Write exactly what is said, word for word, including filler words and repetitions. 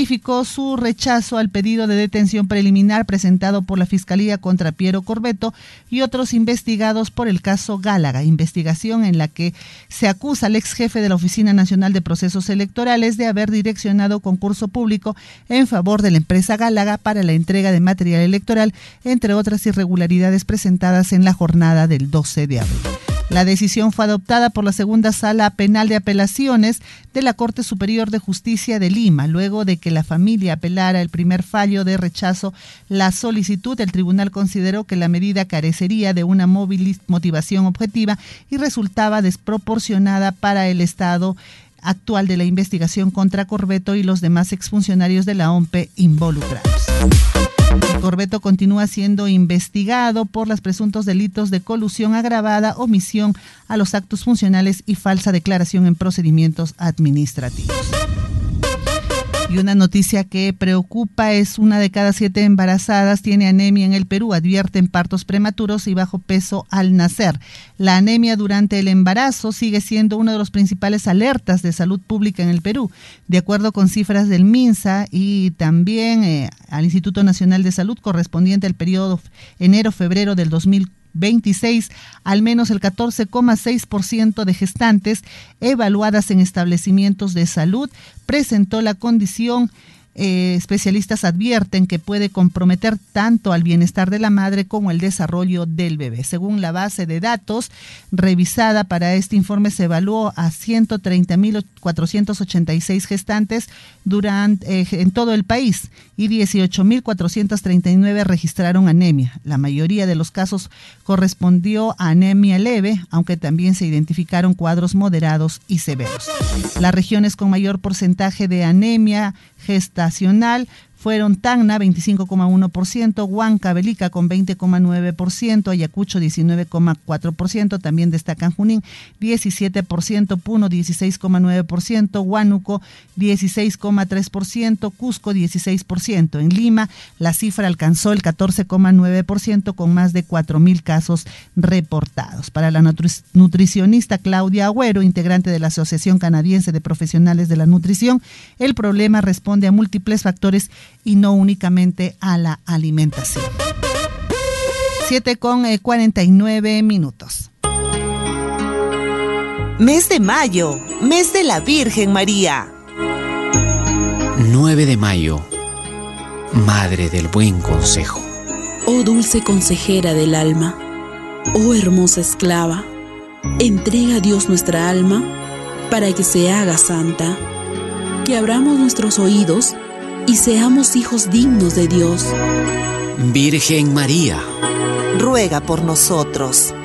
ratificó su rechazo al pedido de detención preliminar presentado por la Fiscalía contra Piero Corvetto y otros investigados por el caso Gálaga, investigación en la que se acusa al ex jefe de la Oficina Nacional de Procesos Electorales de haber direccionado concurso público en favor de la empresa Gálaga para la entrega de material electoral, entre otras irregularidades presentadas en la jornada del doce de abril. La decisión fue adoptada por la Segunda Sala Penal de Apelaciones de la Corte Superior de Justicia de Lima. Luego de que la familia apelara el primer fallo de rechazo, la solicitud, el tribunal consideró que la medida carecería de una motivación objetiva y resultaba desproporcionada para el estado actual de la investigación contra Corvetto y los demás exfuncionarios de la O M P E involucrados. Corvetto continúa siendo investigado por los presuntos delitos de colusión agravada, omisión a los actos funcionales y falsa declaración en procedimientos administrativos. Y una noticia que preocupa es una de cada siete embarazadas tiene anemia en el Perú, advierten partos prematuros y bajo peso al nacer. La anemia durante el embarazo sigue siendo una de las principales alertas de salud pública en el Perú. De acuerdo con cifras del MINSA y también eh, al Instituto Nacional de Salud correspondiente al periodo enero-febrero del dos mil veintiséis, al menos el catorce coma seis por ciento de gestantes evaluadas en establecimientos de salud presentó la condición. Eh, especialistas advierten que puede comprometer tanto al bienestar de la madre como el desarrollo del bebé. Según la base de datos revisada para este informe, se evaluó a ciento treinta mil cuatrocientos ochenta y seis gestantes durante, eh, en todo el país y dieciocho mil cuatrocientos treinta y nueve registraron anemia. La mayoría de los casos correspondió a anemia leve, aunque también se identificaron cuadros moderados y severos. Las regiones con mayor porcentaje de anemia gestacional fueron Tacna veinticinco coma uno por ciento, Huancavelica con veinte coma nueve por ciento, Ayacucho diecinueve coma cuatro por ciento, también destacan Junín diecisiete por ciento, Puno dieciséis coma nueve por ciento, Huánuco dieciséis coma tres por ciento, Cusco dieciséis por ciento. En Lima la cifra alcanzó el catorce coma nueve por ciento con más de cuatro mil casos reportados. Para la nutri- nutricionista Claudia Agüero, integrante de la Asociación Canadiense de Profesionales de la Nutrición, el problema responde a múltiples factores y no únicamente a la alimentación. siete con cuarenta y nueve minutos. Mes de mayo, mes de la Virgen María. nueve de mayo, Madre del Buen Consejo. Oh dulce consejera del alma, oh hermosa esclava, entrega a Dios nuestra alma para que se haga santa, que abramos nuestros oídos y seamos hijos dignos de Dios. Virgen María, ruega por nosotros.